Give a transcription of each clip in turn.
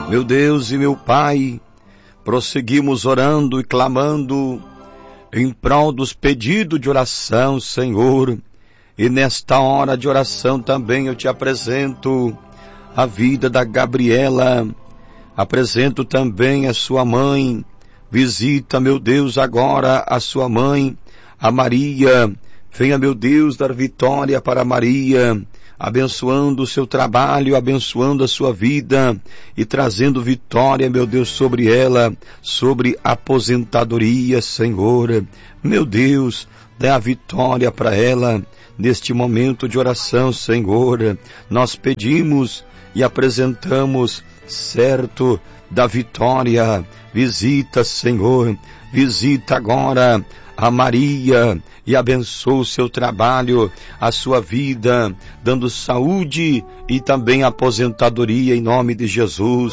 Meu Deus e meu Pai, prosseguimos orando e clamando em prol dos pedidos de oração, Senhor. E nesta hora de oração também eu te apresento a vida da Gabriela. Apresento também a sua mãe. Visita, meu Deus, agora a sua mãe, a Maria. Venha, meu Deus, dar vitória para Maria, abençoando o seu trabalho, abençoando a sua vida e trazendo vitória, meu Deus, sobre ela, sobre a aposentadoria, Senhor. Meu Deus, dê a vitória para ela neste momento de oração, Senhor. Nós pedimos e apresentamos certo da vitória. Visita, Senhor, visita agora a Maria e abençoa o seu trabalho, a sua vida, dando saúde e também aposentadoria em nome de Jesus.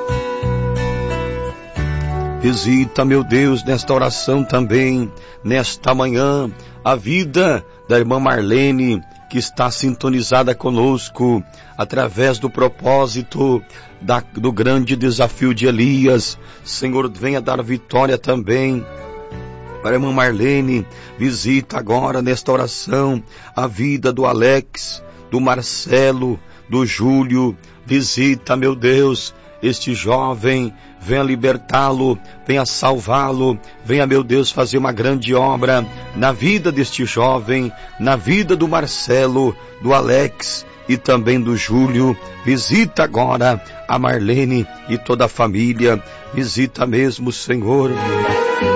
Visita, meu Deus, nesta oração também, nesta manhã, a vida da irmã Marlene, que está sintonizada conosco, através do propósito do grande desafio de Elias. Senhor, venha dar vitória também para a irmã Marlene. Visita agora nesta oração a vida do Alex, do Marcelo, do Júlio. Visita, meu Deus, este jovem, venha libertá-lo, venha salvá-lo, venha, meu Deus, fazer uma grande obra na vida deste jovem, na vida do Marcelo, do Alex e também do Júlio. Visita agora a Marlene e toda a família. Visita mesmo, Senhor.